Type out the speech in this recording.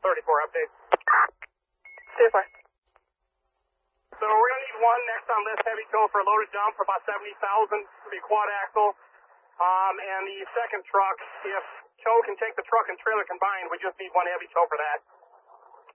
34 update. Stand by. So we're going to need one next on list heavy tow for a loaded dump for about 70,000 to be quad axle. And the second truck, if tow can take the truck and trailer combined, we just need one heavy tow for that.